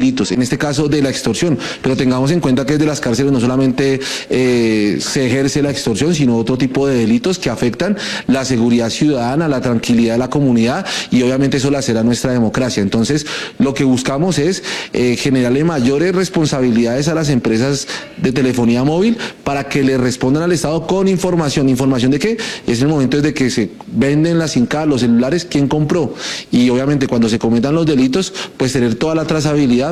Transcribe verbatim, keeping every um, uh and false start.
delitos, en este caso de la extorsión, pero tengamos en cuenta que desde las cárceles no solamente eh, se ejerce la extorsión, sino otro tipo de delitos que afectan la seguridad ciudadana, la tranquilidad de la comunidad y obviamente eso lacera nuestra democracia. Entonces, lo que buscamos es eh, generarle mayores responsabilidades a las empresas de telefonía móvil para que le respondan al Estado con información. ¿Información de qué? Es el momento desde que se venden las SIM cards, los celulares, quién compró. Y obviamente cuando se cometan los delitos, pues tener toda la trazabilidad